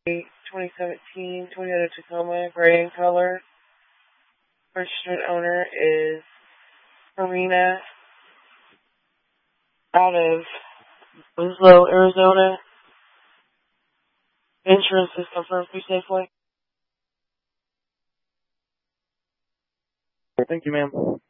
2017 Toyota Tacoma, gray in color. Registered owner is Karina out of Winslow, Arizona. Insurance is confirmed for Safeway. Thank you, ma'am.